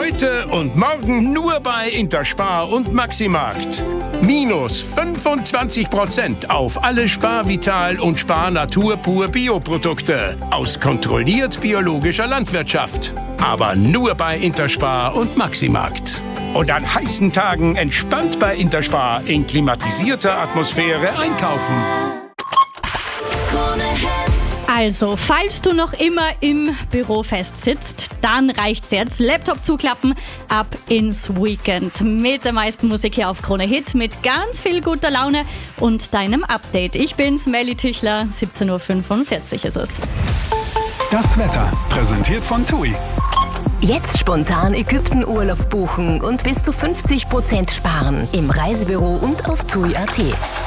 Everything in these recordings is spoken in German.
Heute und morgen nur bei Interspar und Maximarkt. Minus 25% auf alle Sparvital und Sparnatur pur Bioprodukte aus kontrolliert biologischer Landwirtschaft. Aber nur bei Interspar und Maximarkt. Und an heißen Tagen entspannt bei Interspar in klimatisierter Atmosphäre einkaufen. Also, falls du noch immer im Büro festsitzt, dann reicht's jetzt. Laptop zuklappen, ab ins Weekend. Mit der meisten Musik hier auf Krone Hit, mit ganz viel guter Laune und deinem Update. Ich bin's, Melly Tüchler, 17.45 Uhr ist es. Das Wetter, präsentiert von TUI. Jetzt spontan Ägypten-Urlaub buchen und bis zu 50% sparen im Reisebüro und auf TUI.at.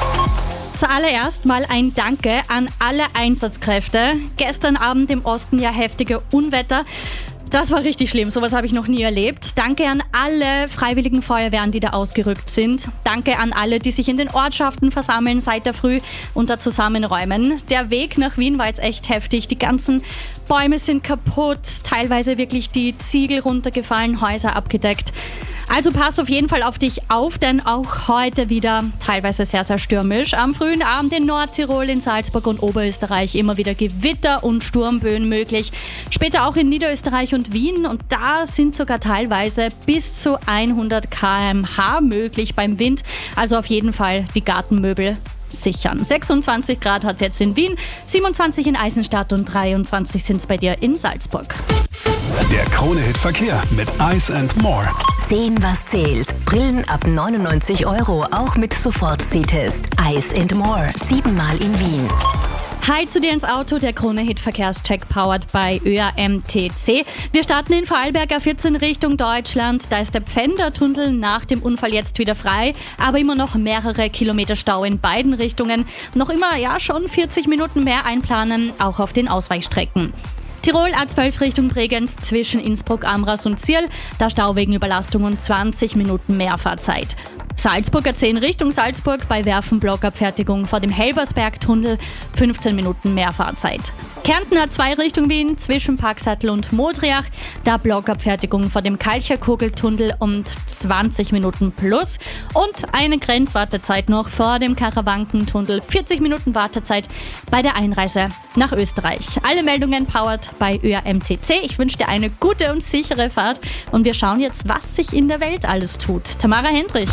Zuallererst mal ein Danke an alle Einsatzkräfte. Gestern Abend im Osten ja heftige Unwetter. Das war richtig schlimm, sowas habe ich noch nie erlebt. Danke an alle freiwilligen Feuerwehren, die da ausgerückt sind. Danke an alle, die sich in den Ortschaften versammeln seit der Früh und da zusammenräumen. Der Weg nach Wien war jetzt echt heftig. Die ganzen Bäume sind kaputt, teilweise wirklich die Ziegel runtergefallen, Häuser abgedeckt. Also pass auf jeden Fall auf dich auf, denn auch heute wieder teilweise sehr, sehr stürmisch. Am frühen Abend in Nordtirol, in Salzburg und Oberösterreich immer wieder Gewitter und Sturmböen möglich. Später auch in Niederösterreich und Wien und da sind sogar teilweise bis zu 100 km/h möglich beim Wind. Also auf jeden Fall die Gartenmöbel sichern. 26 Grad hat es jetzt in Wien, 27 in Eisenstadt und 23 sind es bei dir in Salzburg. Der Krone-Hit-Verkehr mit Ice & More. Sehen, was zählt. Brillen ab 99 €, auch mit Sofort-Sehtest. Ice & More, 7-mal in Wien. Hi zu dir ins Auto, der Krone-Hit-Verkehrscheck powered bei ÖAMTC. Wir starten in Vorarlberg A14 Richtung Deutschland. Da ist der Pfändertunnel nach dem Unfall jetzt wieder frei, aber immer noch mehrere Kilometer Stau in beiden Richtungen. Noch immer, schon 40 Minuten mehr einplanen, auch auf den Ausweichstrecken. Tirol A12 Richtung Bregenz zwischen Innsbruck, Amras und Zierl, da Stau wegen Überlastung und 20 Minuten mehr Fahrzeit. Salzburg A10 Richtung Salzburg bei Werfen Blockabfertigung vor dem Helbersberg-Tunnel, 15 Minuten mehr Fahrzeit. Kärnten A2 Richtung Wien zwischen Parksattel und Modriach, da Blockabfertigung vor dem Kalcherkugeltunnel und 20 Minuten plus. Und eine Grenzwartezeit noch vor dem Karawankentunnel, 40 Minuten Wartezeit bei der Einreise nach Österreich. Alle Meldungen powered bei ÖAMTC. Ich wünsche dir eine gute und sichere Fahrt und wir schauen jetzt, was sich in der Welt alles tut. Tamara Hendrich.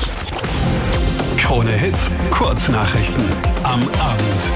Krone Hit, Kurznachrichten am Abend.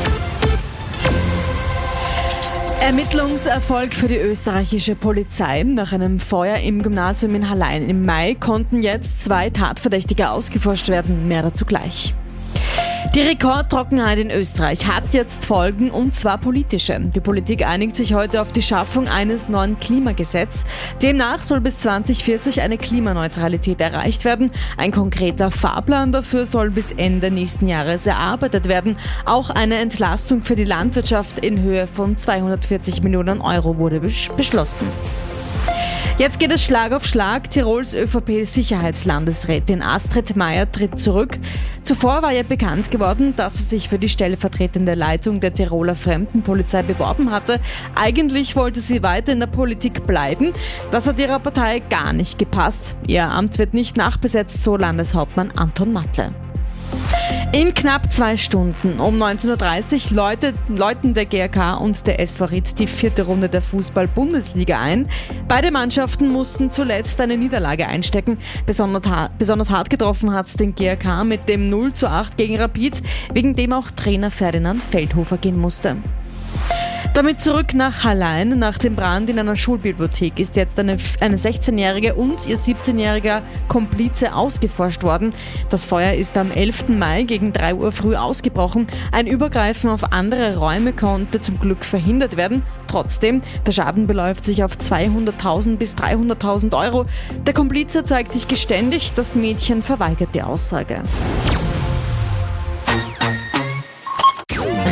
Ermittlungserfolg für die österreichische Polizei. Nach einem Feuer im Gymnasium in Hallein im Mai konnten jetzt 2 Tatverdächtige ausgeforscht werden. Mehr dazu gleich. Die Rekordtrockenheit in Österreich hat jetzt Folgen, und zwar politische. Die Politik einigt sich heute auf die Schaffung eines neuen Klimagesetzes. Demnach soll bis 2040 eine Klimaneutralität erreicht werden. Ein konkreter Fahrplan dafür soll bis Ende nächsten Jahres erarbeitet werden. Auch eine Entlastung für die Landwirtschaft in Höhe von 240 Millionen € wurde beschlossen. Jetzt geht es Schlag auf Schlag. Tirols ÖVP-Sicherheitslandesrätin Astrid Maier tritt zurück. Zuvor war ja bekannt geworden, dass sie sich für die stellvertretende Leitung der Tiroler Fremdenpolizei beworben hatte. Eigentlich wollte sie weiter in der Politik bleiben. Das hat ihrer Partei gar nicht gepasst. Ihr Amt wird nicht nachbesetzt, so Landeshauptmann Anton Matle. In knapp 2 Stunden um 19.30 Uhr läuten der GRK und der SV Ried die 4. Runde der Fußball-Bundesliga ein. Beide Mannschaften mussten zuletzt eine Niederlage einstecken. Besonders hart getroffen hat es den GRK mit dem 0:8 gegen Rapid, wegen dem auch Trainer Ferdinand Feldhofer gehen musste. Damit zurück nach Hallein. Nach dem Brand in einer Schulbibliothek ist jetzt eine 16-Jährige und ihr 17-jähriger Komplize ausgeforscht worden. Das Feuer ist am 11. Mai gegen 3 Uhr früh ausgebrochen. Ein Übergreifen auf andere Räume konnte zum Glück verhindert werden. Trotzdem, der Schaden beläuft sich auf 200.000 bis 300.000 €. Der Komplize zeigt sich geständig, das Mädchen verweigert die Aussage. Raus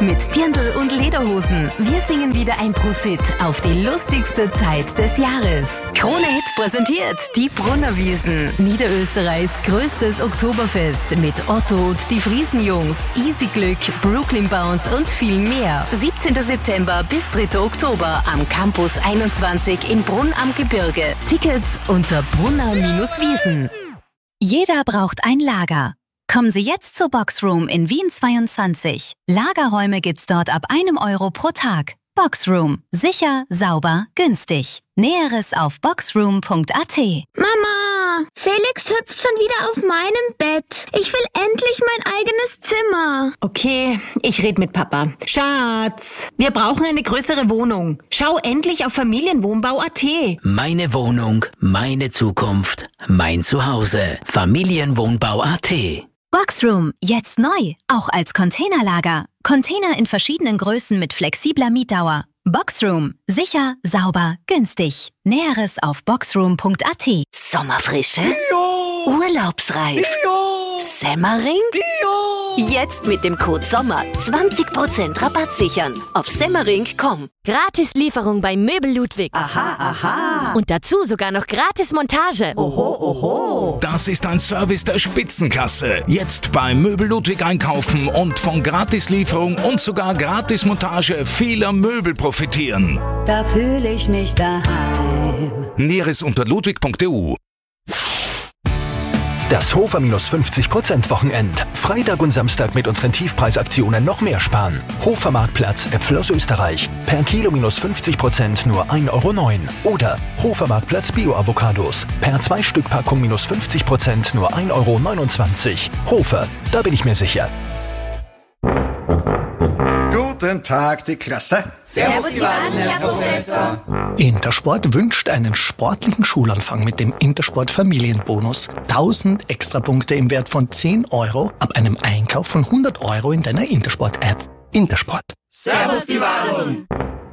mit Dirndl und Lederhosen. Wir singen wieder ein Prosit auf die lustigste Zeit des Jahres. Krone Hit präsentiert die Brunnerwiesen. Niederösterreichs größtes Oktoberfest mit Otto und die Friesenjungs, Easy Glück, Brooklyn Bounce und viel mehr. 17. September bis 3. Oktober am Campus 21 in Brunn am Gebirge. Tickets unter Brunner-Wiesen. Jeder braucht ein Lager. Kommen Sie jetzt zur Boxroom in Wien 22. Lagerräume gibt's dort ab 1 Euro pro Tag. Boxroom. Sicher, sauber, günstig. Näheres auf boxroom.at. Mama, Felix hüpft schon wieder auf meinem Bett. Ich will endlich mein eigenes Zimmer. Okay, ich rede mit Papa. Schatz, wir brauchen eine größere Wohnung. Schau endlich auf Familienwohnbau.at. Meine Wohnung, meine Zukunft, mein Zuhause. Familienwohnbau.at. Boxroom, jetzt neu, auch als Containerlager. Container in verschiedenen Größen mit flexibler Mietdauer. Boxroom, sicher, sauber, günstig. Näheres auf boxroom.at. Sommerfrische? Ja. Urlaubsreif? Ja. Semmering? Ja. Jetzt mit dem Code SOMMER 20% Rabatt sichern auf semmering.com. Gratislieferung bei Möbel Ludwig. Aha, aha. Und dazu sogar noch gratis Montage. Oho, oho. Das ist ein Service der Spitzenklasse. Jetzt bei Möbel Ludwig einkaufen und von Gratislieferung und sogar Gratismontage vieler Möbel profitieren. Da fühle ich mich daheim. Näheres unter ludwig.eu. Das Hofer minus 50% Wochenend. Freitag und Samstag mit unseren Tiefpreisaktionen noch mehr sparen. Hofer Marktplatz, Äpfel aus Österreich. Per Kilo minus 50% nur 1,09 Euro. Oder Hofer Marktplatz Bio-Avocados. Per 2-Stück-Packung minus 50% nur 1,29 Euro. Hofer, da bin ich mir sicher. Guten Tag, die Klasse. Servus, die Wahlen, Herr Professor. Intersport wünscht einen sportlichen Schulanfang mit dem Intersport Familienbonus. 1000 Extrapunkte im Wert von 10 Euro ab einem Einkauf von 100 Euro in deiner Intersport-App. Intersport. Servus, die Wahlen.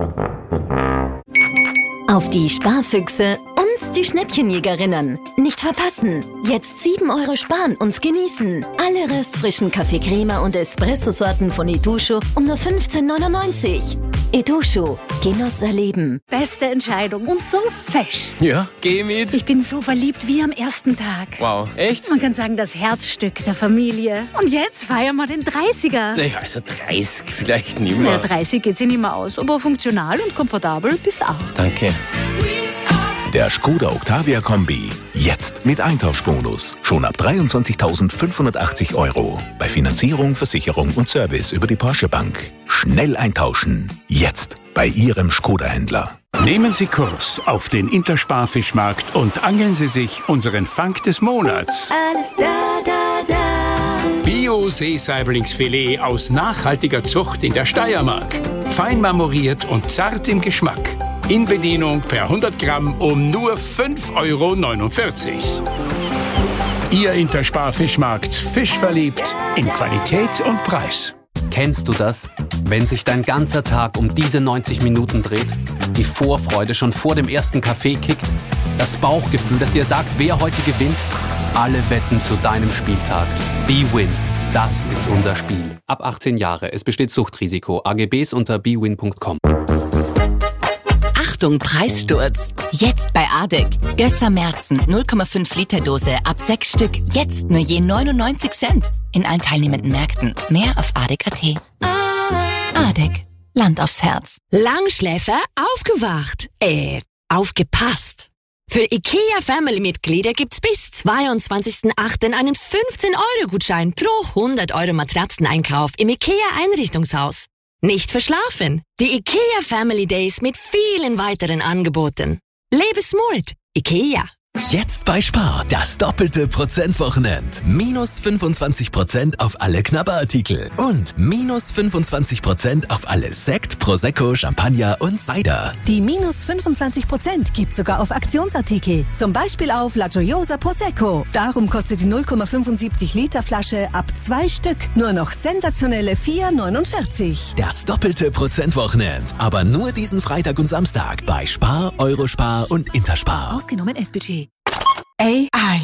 Auf die Sparfüchse und die Schnäppchenjägerinnen. Nicht verpassen. Jetzt 7 Euro sparen und genießen. Alle restfrischen Kaffee-Crema und Espresso-Sorten von Etusho um nur 15,99 €. Etusho. Genuss erleben. Beste Entscheidung und so fesch. Ja, geh mit. Ich bin so verliebt wie am ersten Tag. Wow, echt? Man kann sagen, das Herzstück der Familie. Und jetzt feiern wir den 30er. Naja, also 30 vielleicht nicht mehr. Ja, 30 geht sich nicht mehr aus, aber funktional und komfortabel bist auch. Danke. Der Skoda Octavia Kombi. Jetzt mit Eintauschbonus. Schon ab 23.580 €. Bei Finanzierung, Versicherung und Service über die Porsche Bank. Schnell eintauschen. Jetzt bei Ihrem Skoda-Händler. Nehmen Sie Kurs auf den Interspar-Fischmarkt und angeln Sie sich unseren Fang des Monats. Alles da, da, da. Bio-Seesaiblingsfilet aus nachhaltiger Zucht in der Steiermark. Fein marmoriert und zart im Geschmack. In Bedienung per 100 Gramm um nur 5,49 €. Ihr Interspar-Fischmarkt. Fischverliebt in Qualität und Preis. Kennst du das? Wenn sich dein ganzer Tag um diese 90 Minuten dreht, die Vorfreude schon vor dem ersten Kaffee kickt, das Bauchgefühl, das dir sagt, wer heute gewinnt, alle Wetten zu deinem Spieltag. BWin, das ist unser Spiel. Ab 18 Jahre, es besteht Suchtrisiko. AGBs unter bwin.com. Achtung, Preissturz. Jetzt bei ADEC. Gösser Märzen 0,5 Liter Dose ab 6 Stück. Jetzt nur je 99 Cent. In allen teilnehmenden Märkten. Mehr auf ADEC.at. ADEC. Land aufs Herz. Langschläfer aufgewacht. Aufgepasst. Für IKEA Family-Mitglieder gibt's bis 22.08. einen 15-Euro-Gutschein pro 100 € Matratzeneinkauf im IKEA-Einrichtungshaus. Nicht verschlafen. Die IKEA Family Days mit vielen weiteren Angeboten. Lebe smart. IKEA. Jetzt bei Spar, das doppelte Prozentwochenend. Minus 25% auf alle Knabberartikel und minus 25% auf alle Sekt, Prosecco, Champagner und Cider. Die minus 25% gibt sogar auf Aktionsartikel. Zum Beispiel auf La Gioiosa Prosecco. Darum kostet die 0,75 Liter Flasche ab 2 Stück nur noch sensationelle 4,49. Das doppelte Prozentwochenend. Aber nur diesen Freitag und Samstag bei Spar, Eurospar und Interspar. Ausgenommen S-Budget. AI.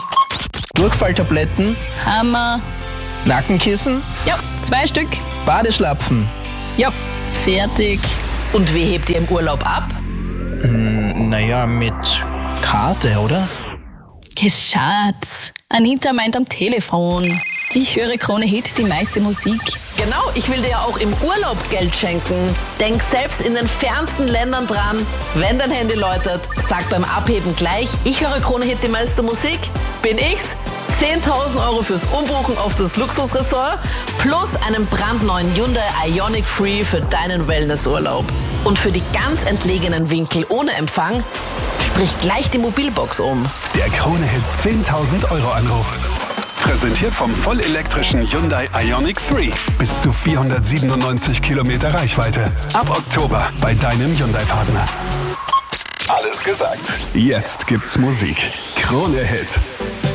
Durchfalltabletten. Hammer. Nackenkissen. Ja, 2 Stück. Badeschlapfen. Ja, fertig. Und wie hebt ihr im Urlaub ab? Naja, mit Karte, oder? Schatz, Anita meint am Telefon. Ich höre Krone Hit die meiste Musik. Genau, ich will dir ja auch im Urlaub Geld schenken. Denk selbst in den fernsten Ländern dran. Wenn dein Handy läutet, sag beim Abheben gleich, ich höre Krone Hit die meiste Musik. Bin ich's? 10.000 Euro fürs Umbuchen auf das Luxusressort plus einen brandneuen Hyundai Ioniq Free für deinen Wellnessurlaub. Und für die ganz entlegenen Winkel ohne Empfang, sprich gleich die Mobilbox um. Der Krone-Hit 10.000 Euro Anruf. Präsentiert vom vollelektrischen Hyundai Ioniq 3. Bis zu 497 Kilometer Reichweite. Ab Oktober bei deinem Hyundai-Partner. Alles gesagt. Jetzt gibt's Musik. Krone-Hit.